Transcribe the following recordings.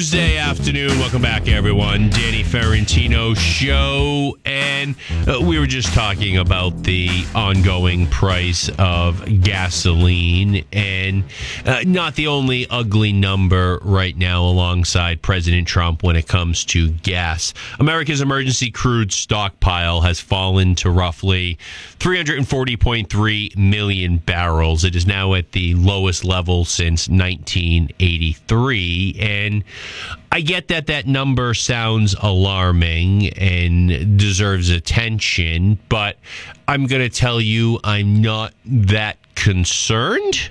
Tuesday afternoon. Welcome back, everyone. Danny Ferrantino Show. And we were just talking about the ongoing price of gasoline. And not the only ugly number right now alongside President Trump when it comes to gas. America's emergency crude stockpile has fallen to roughly 340.3 million barrels. It is now at the lowest level since 1983. And I get that number sounds alarming and deserves attention, but I'm going to tell you I'm not that concerned.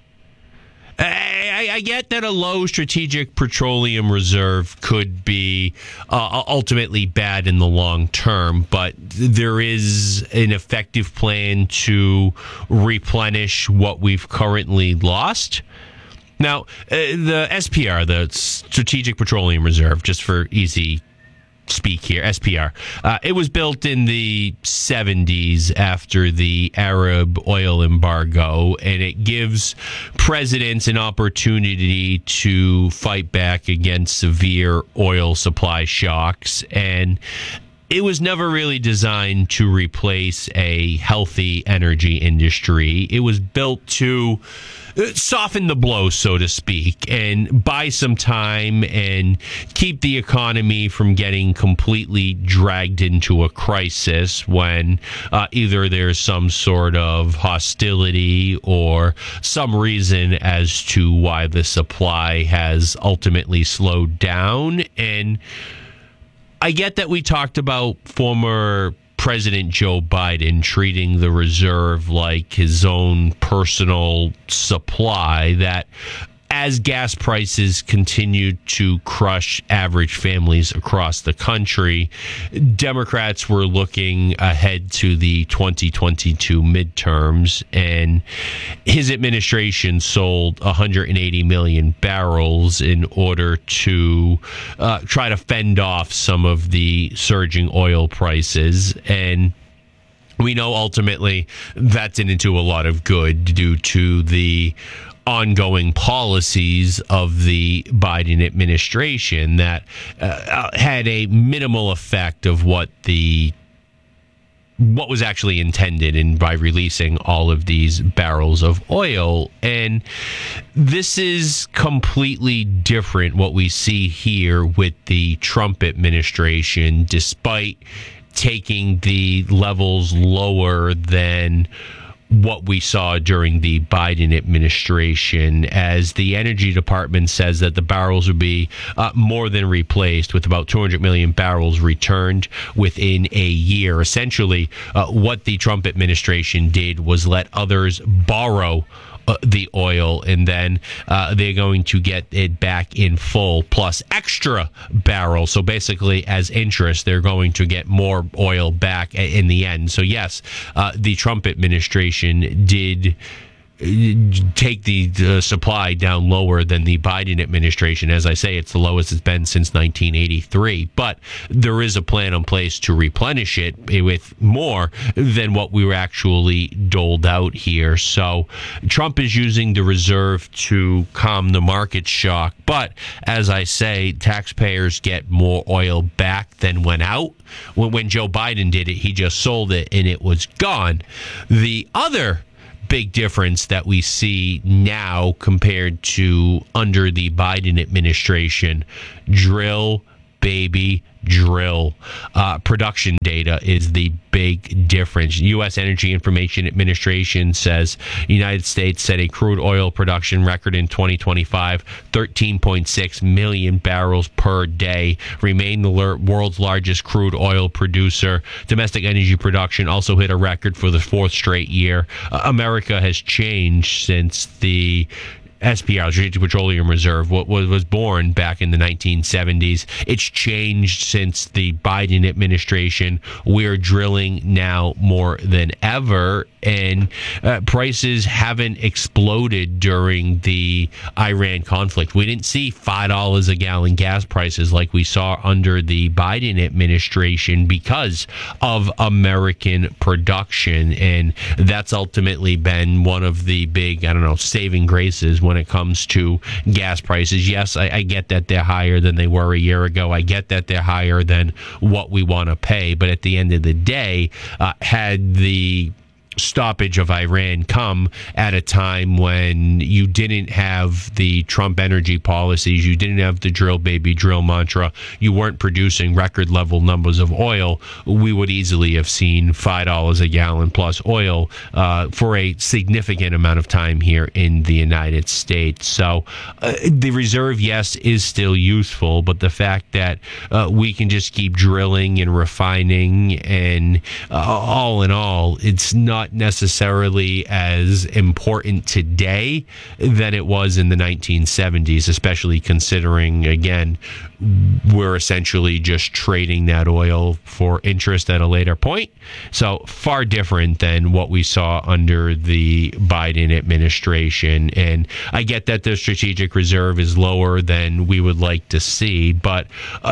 I get that a low strategic petroleum reserve could be ultimately bad in the long term, but there is an effective plan to replenish what we've currently lost. Now, the SPR, the Strategic Petroleum Reserve, just for easy speak here, SPR, it was built in the 70s after the Arab oil embargo, and it gives presidents an opportunity to fight back against severe oil supply shocks. And it was never really designed to replace a healthy energy industry. It was built to soften the blow, so to speak, and buy some time and keep the economy from getting completely dragged into a crisis when either there's some sort of hostility or some reason as to why the supply has ultimately slowed down. And I get that we talked about former President Joe Biden treating the reserve like his own personal supply, that as gas prices continued to crush average families across the country, Democrats were looking ahead to the 2022 midterms, and his administration sold 180 million barrels in order to try to fend off some of the surging oil prices. And we know ultimately that didn't do a lot of good due to the ongoing policies of the Biden administration that had a minimal effect of what was actually intended in by releasing all of these barrels of oil. And this is completely different what we see here with the Trump administration, despite taking the levels lower than what we saw during the Biden administration, as the Energy Department says that the barrels would be more than replaced, with about 200 million barrels returned within a year. Essentially, what the Trump administration did was let others borrow the oil, and then they're going to get it back in full plus extra barrels. So basically, as interest, they're going to get more oil back in the end. So yes, the Trump administration did take the supply down lower than the Biden administration. As I say, it's the lowest it's been since 1983. But there is a plan in place to replenish it with more than what we were actually doled out here. So Trump is using the reserve to calm the market shock. But as I say, taxpayers get more oil back than went out. When Joe Biden did it, he just sold it and it was gone. The other big difference that we see now compared to under the Biden administration: drill, baby, drill. Production data is the big difference. U.S. Energy Information Administration says the United States set a crude oil production record in 2025, 13.6 million barrels per day, remain the world's largest crude oil producer. Domestic energy production also hit a record for the fourth straight year. America has changed since the SPR, Strategic Petroleum Reserve, what was born back in the 1970s. It's changed since the Biden administration. We're drilling now more than ever, and prices haven't exploded during the Iran conflict. We didn't see $5 a gallon gas prices like we saw under the Biden administration because of American production, and that's ultimately been one of the big, saving graces when when it comes to gas prices. Yes, I get that they're higher than they were a year ago. I get that they're higher than what we want to pay. But at the end of the day, had the stoppage of Iran come at a time when you didn't have the Trump energy policies, you didn't have the drill baby drill mantra, you weren't producing record level numbers of oil, we would easily have seen $5 a gallon plus oil for a significant amount of time here in the United States. So the reserve, yes, is still useful, but the fact that we can just keep drilling and refining, and all in all, it's not necessarily as important today than it was in the 1970s, especially considering, again, we're essentially just trading that oil for interest at a later point. So far different than what we saw under the Biden administration. And I get that the strategic reserve is lower than we would like to see, but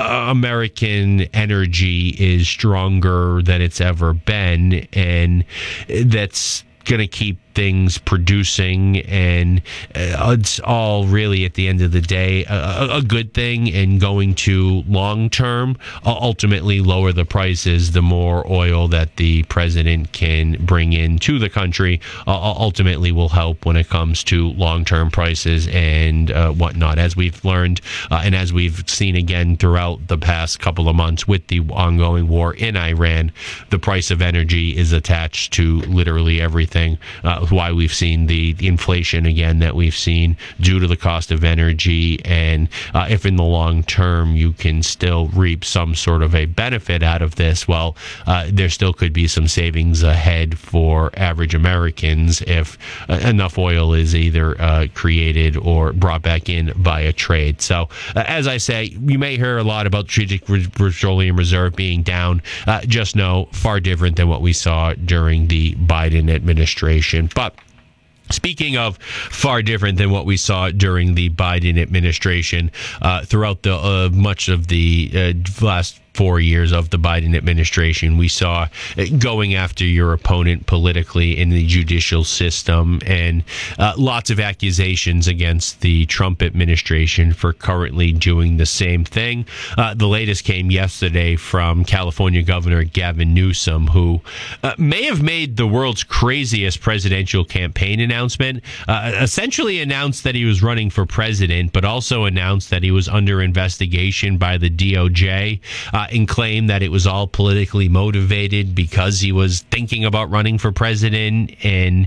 American energy is stronger than it's ever been, and that's going to keep things producing, and it's all really at the end of the day a good thing, and going to long term ultimately lower the prices. The more oil that the president can bring into the country ultimately will help when it comes to long term prices and whatnot, as we've learned and as we've seen again throughout the past couple of months with the ongoing war in Iran. The price of energy is attached to literally everything. Why we've seen the inflation again that we've seen due to the cost of energy. And if in the long term you can still reap some sort of a benefit out of this, well, there still could be some savings ahead for average Americans if enough oil is either created or brought back in by a trade. So as I say, you may hear a lot about strategic petroleum reserve being down. Just know, far different than what we saw during the Biden administration. But speaking of far different than what we saw during the Biden administration, throughout the much of the last 4 years of the Biden administration, we saw going after your opponent politically in the judicial system, and lots of accusations against the Trump administration for currently doing the same thing. The latest came yesterday from California Governor Gavin Newsom, who may have made the world's craziest presidential campaign announcement. Essentially announced that he was running for president, but also announced that he was under investigation by the DOJ. And claimed that it was all politically motivated because he was thinking about running for president, and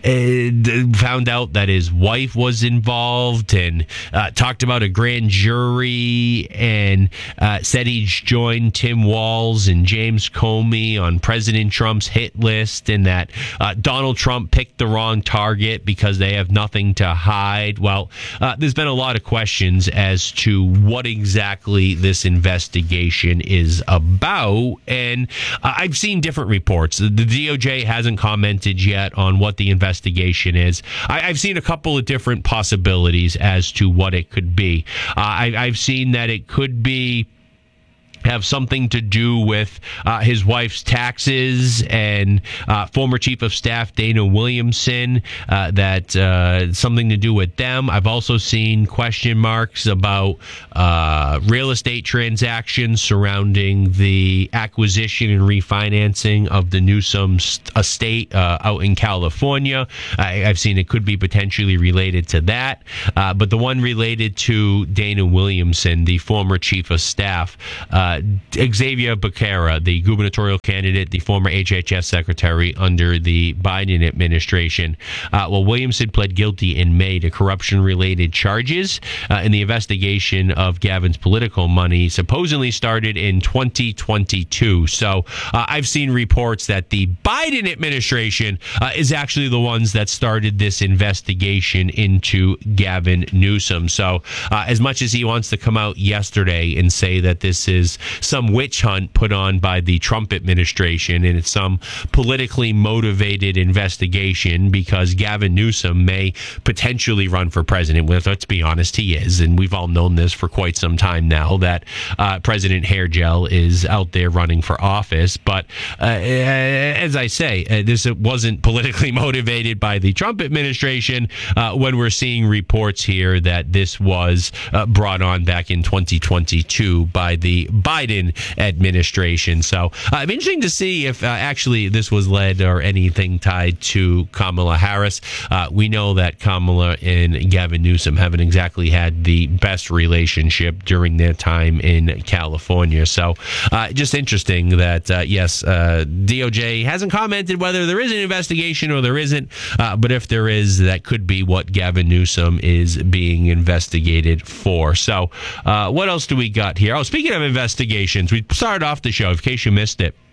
found out that his wife was involved, and talked about a grand jury, and said he joined Tim Walz and James Comey on President Trump's hit list, and that Donald Trump picked the wrong target because they have nothing to hide. Well, there's been a lot of questions as to what exactly this investigation is about, and I've seen different reports. The DOJ hasn't commented yet on what the investigation is. I've seen a couple of different possibilities as to what it could be. I've seen that it could be have something to do with his wife's taxes, and former Chief of Staff Dana Williamson, that something to do with them. I've also seen question marks about real estate transactions surrounding the acquisition and refinancing of the Newsom estate out in California. I've seen it could be potentially related to that. But the one related to Dana Williamson, the former Chief of Staff, Xavier Becerra, the gubernatorial candidate, the former HHS secretary under the Biden administration. Williamson pled guilty in May to corruption-related charges in the investigation of Gavin's political money, supposedly started in 2022. So I've seen reports that the Biden administration is actually the ones that started this investigation into Gavin Newsom. So as much as he wants to come out yesterday and say that this is some witch hunt put on by the Trump administration, and it's some politically motivated investigation because Gavin Newsom may potentially run for president. Well, let's be honest, he is, and we've all known this for quite some time now that President Hairgel is out there running for office. But as I say, this wasn't politically motivated by the Trump administration when we're seeing reports here that this was brought on back in 2022 by the Biden administration. So it'd be interesting to see if actually this was led or anything tied to Kamala Harris. We know that Kamala and Gavin Newsom haven't exactly had the best relationship during their time in California. So just interesting that, yes, DOJ hasn't commented whether there is an investigation or there isn't. But if there is, that could be what Gavin Newsom is being investigated for. So what else do we got here? Oh, speaking of investigations, we started off the show, in case you missed it.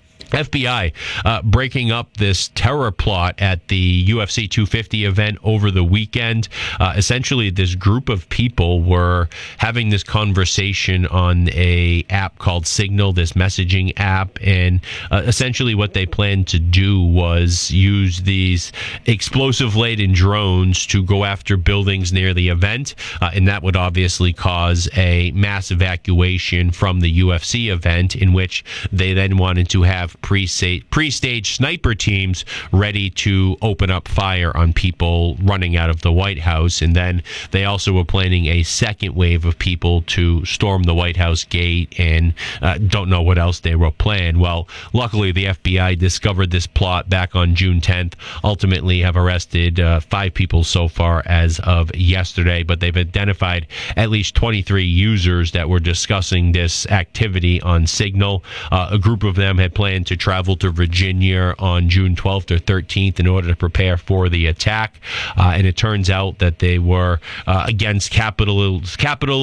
FBI breaking up this terror plot at the UFC 250 event over the weekend. Essentially, this group of people were having this conversation on a app called Signal, this messaging app, and essentially what they planned to do was use these explosive-laden drones to go after buildings near the event, and that would obviously cause a mass evacuation from the UFC event, in which they then wanted to have pre-staged sniper teams ready to open up fire on people running out of the White House. And then they also were planning a second wave of people to storm the White House gate, and don't know what else they were planning. Well, luckily the FBI discovered this plot back on June 10th, ultimately have arrested 5 people so far as of yesterday, but they've identified at least 23 users that were discussing this activity on Signal. A group of them had planned to travel to Virginia on June 12th or 13th in order to prepare for the attack. And it turns out that they were against capitalist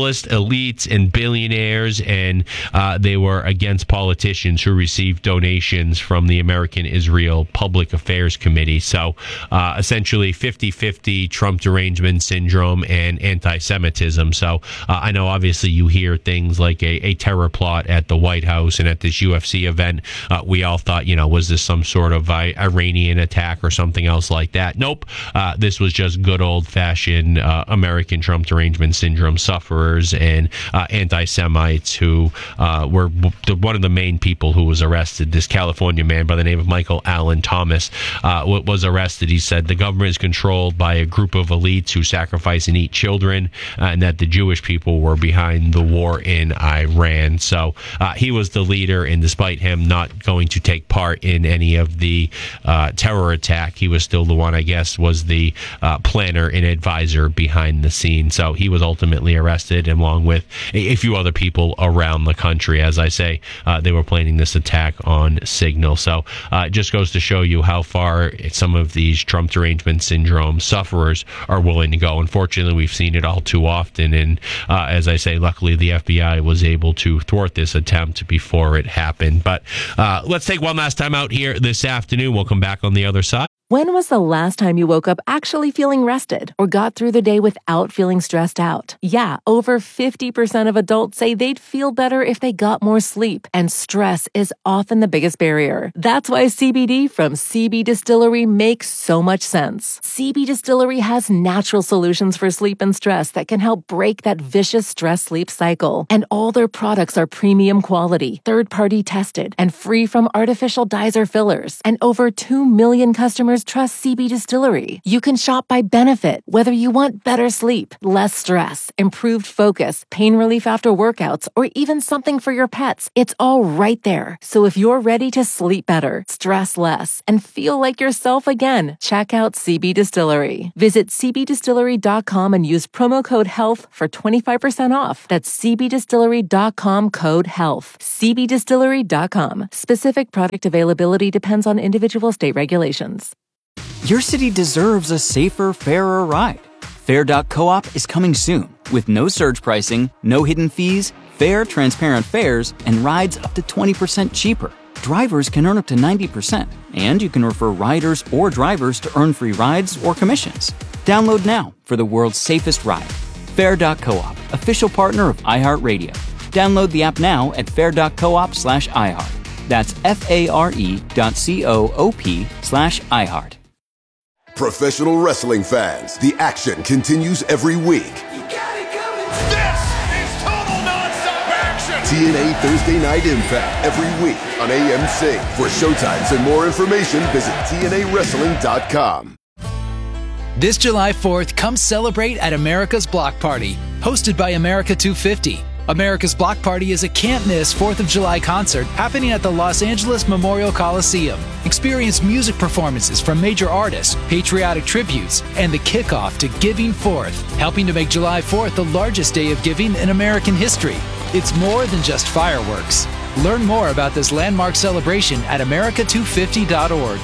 elites and billionaires, and they were against politicians who received donations from the American Israel Public Affairs Committee. So essentially 50-50 Trump derangement syndrome and anti-Semitism. So I know obviously you hear things like a terror plot at the White House and at this UFC event. We all thought, was this some sort of Iranian attack or something else like that? Nope. This was just good old-fashioned American Trump derangement syndrome sufferers and anti-Semites who were one of the main people who was arrested. This California man by the name of Michael Allen Thomas was arrested. He said the government is controlled by a group of elites who sacrifice and eat children, and that the Jewish people were behind the war in Iran. So he was the leader, and despite him not going to take part in any of the terror attack, he was still the one, I guess, was the planner and advisor behind the scenes. So he was ultimately arrested along with a few other people around the country. As I say, they were planning this attack on Signal. So it just goes to show you how far some of these Trump derangement syndrome sufferers are willing to go. Unfortunately, we've seen it all too often. And as I say, luckily the FBI was able to thwart this attempt before it happened. But let's take one last time out here this afternoon. We'll come back on the other side. When was the last time you woke up actually feeling rested or got through the day without feeling stressed out? Yeah, over 50% of adults say they'd feel better if they got more sleep, and stress is often the biggest barrier. That's why CBD from CB Distillery makes so much sense. CB Distillery has natural solutions for sleep and stress that can help break that vicious stress-sleep cycle. And all their products are premium quality, third-party tested, and free from artificial dyes or fillers. And over 2 million customers trust CB Distillery. You can shop by benefit, whether you want better sleep, less stress, improved focus, pain relief after workouts, or even something for your pets. It's all right there. So if you're ready to sleep better, stress less, and feel like yourself again, check out CB Distillery. Visit cbdistillery.com and use promo code HEALTH for 25% off. That's cbdistillery.com, code HEALTH. cbdistillery.com. Specific product availability depends on individual state regulations. Your city deserves a safer, fairer ride. Fair.coop is coming soon with no surge pricing, no hidden fees, fair, transparent fares, and rides up to 20% cheaper. Drivers can earn up to 90%, and you can refer riders or drivers to earn free rides or commissions. Download now for the world's safest ride. Fair.coop, official partner of iHeartRadio. Download the app now at fair.coop/iHeart. That's FARE.coop/iHeart. Professional wrestling fans, the action continues every week. You got it coming. This is total nonstop action. TNA Thursday Night Impact every week on AMC. For showtimes and more information, visit TNAWrestling.com. This July 4th, come celebrate at America's Block Party, hosted by America 250. America's Block Party is a can't-miss 4th of July concert happening at the Los Angeles Memorial Coliseum. Experience music performances from major artists, patriotic tributes, and the kickoff to Giving Forth, helping to make July 4th the largest day of giving in American history. It's more than just fireworks. Learn more about this landmark celebration at america250.org.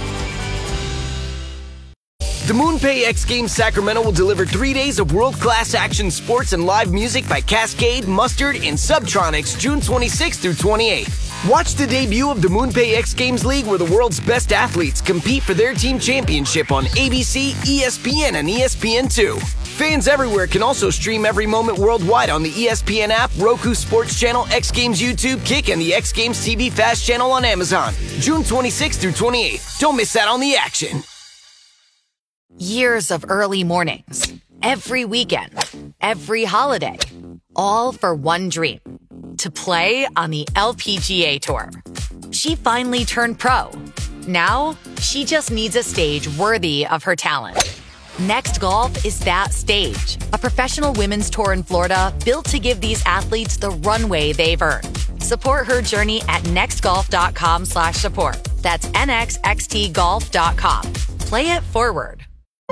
The MoonPay X Games Sacramento will deliver 3 days of world-class action sports and live music by Cascade, Mustard, and Subtronics June 26th through 28th. Watch the debut of the MoonPay X Games League, where the world's best athletes compete for their team championship on ABC, ESPN, and ESPN2. Fans everywhere can also stream every moment worldwide on the ESPN app, Roku Sports Channel, X Games YouTube, Kick, and the X Games TV Fast Channel on Amazon. June 26th through 28th. Don't miss out on the action. Years of early mornings, every weekend, every holiday, all for one dream, to play on the LPGA Tour. She finally turned pro. Now, she just needs a stage worthy of her talent. Next Golf is that stage, a professional women's tour in Florida built to give these athletes the runway they've earned. Support her journey at nextgolf.com/support. That's nxxtgolf.com. Play it forward.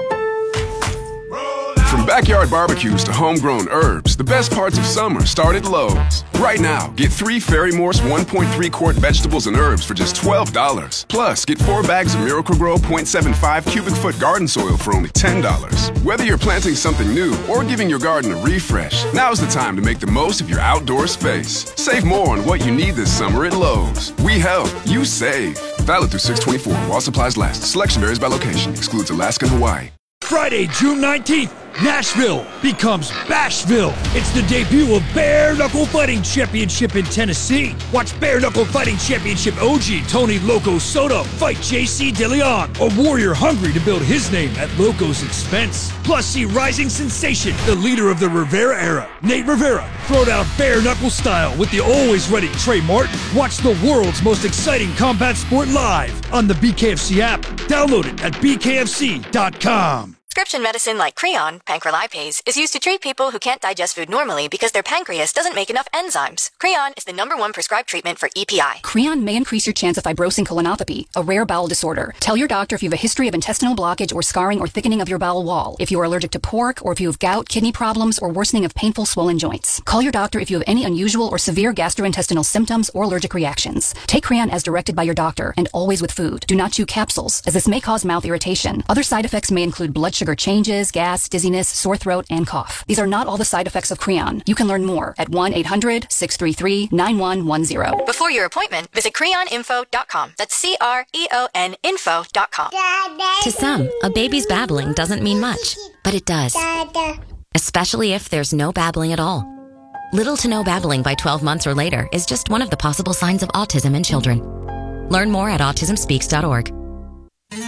From backyard barbecues to homegrown herbs, the best parts of summer start at Lowe's. Right now, get 3 Fairy Morse 1.3-quart vegetables and herbs for just $12. Plus, get 4 bags of Miracle-Gro 0.75 cubic foot garden soil for only $10. Whether you're planting something new or giving your garden a refresh, now's the time to make the most of your outdoor space. Save more on what you need this summer at Lowe's. We help, you save. Valid through 6/24 while supplies last. Selection varies by location. Excludes Alaska and Hawaii. Friday, June 19th, Nashville becomes Bashville. It's the debut of Bare Knuckle Fighting Championship in Tennessee. Watch Bare Knuckle Fighting Championship OG Tony Loco Soto fight JC DeLeon, a warrior hungry to build his name at Loco's expense. Plus, see rising sensation, the leader of the Rivera era, Nate Rivera, throw down bare knuckle style with the always ready Trey Martin. Watch the world's most exciting combat sport live on the BKFC app. Download it at bkfc.com. Prescription medicine like Creon, pancrelipase, is used to treat people who can't digest food normally because their pancreas doesn't make enough enzymes. Creon is the #1 prescribed treatment for EPI. Creon may increase your chance of fibrosing colonopathy, a rare bowel disorder. Tell your doctor if you have a history of intestinal blockage or scarring or thickening of your bowel wall, if you are allergic to pork, or if you have gout, kidney problems, or worsening of painful swollen joints. Call your doctor if you have any unusual or severe gastrointestinal symptoms or allergic reactions. Take Creon as directed by your doctor, and always with food. Do not chew capsules, as this may cause mouth irritation. Other side effects may include blood sugar changes, gas, dizziness, sore throat, and cough. These are not all the side effects of Creon. You can learn more at 1-800-633-9110. Before your appointment, visit creoninfo.com. That's CREON info.com. To some, a baby's babbling doesn't mean much, but it does. Especially if there's no babbling at all. Little to no babbling by 12 months or later is just one of the possible signs of autism in children. Learn more at autismspeaks.org.